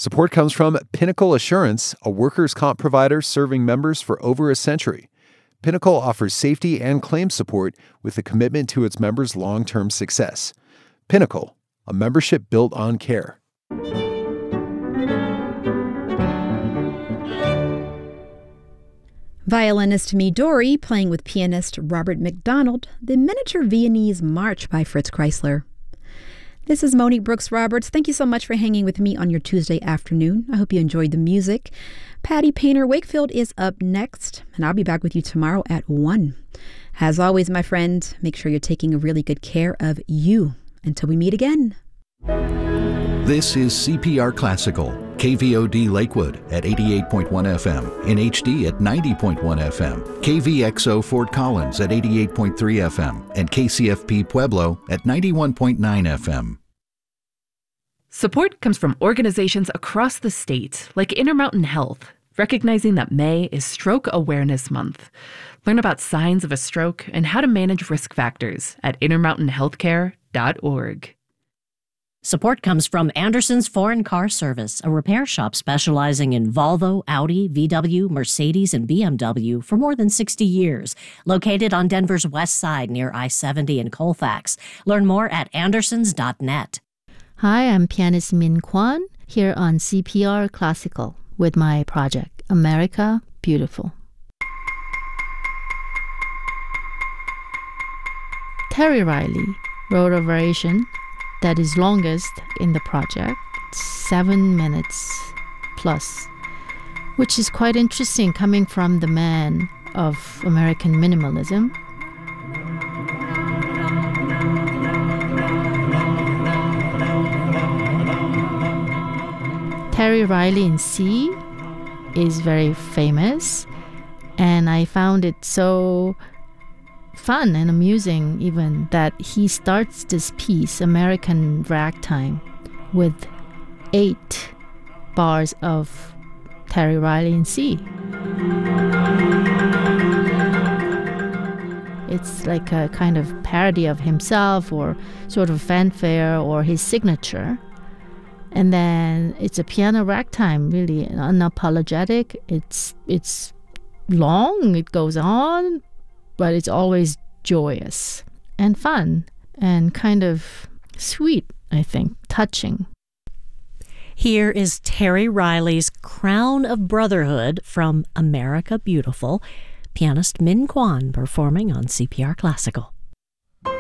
Support comes from Pinnacle Assurance, a workers' comp provider serving members for over a century. Pinnacle offers safety and claim support with a commitment to its members' long-term success. Pinnacle, a membership built on care. Violinist Midori playing with pianist Robert McDonald, The Miniature Viennese March by Fritz Kreisler. This is Monique Brooks Roberts. Thank you so much for hanging with me on your Tuesday afternoon. I hope you enjoyed the music. Patty Painter Wakefield is up next, and I'll be back with you tomorrow at 1. As always, my friend, make sure you're taking really good care of you. Until we meet again. This is CPR Classical, KVOD Lakewood at 88.1 FM, in HD at 90.1 FM, KVXO Fort Collins at 88.3 FM, and KCFP Pueblo at 91.9 FM. Support comes from organizations across the state, like Intermountain Health, recognizing that May is Stroke Awareness Month. Learn about signs of a stroke and how to manage risk factors at intermountainhealthcare.org. Support comes from Anderson's Foreign Car Service, a repair shop specializing in Volvo, Audi, VW, Mercedes, and BMW for more than 60 years. Located on Denver's west side near I-70 in Colfax. Learn more at andersons.net. Hi, I'm pianist Min Kwan here on CPR Classical with my project, America Beautiful. Terry Riley wrote a variation that is longest in the project, 7 minutes plus, which is quite interesting coming from the man of American minimalism. Terry Riley in C is very famous, and I found it so fun and amusing even that he starts this piece, American Ragtime, with 8 bars of Terry Riley in C. It's like a kind of parody of himself or sort of fanfare or his signature. And then it's a piano ragtime, really unapologetic. It's long, it goes on, but it's always joyous and fun and kind of sweet, I think, touching. Here is Terry Riley's Crown of Brotherhood from America Beautiful, pianist Min Kwan performing on CPR Classical.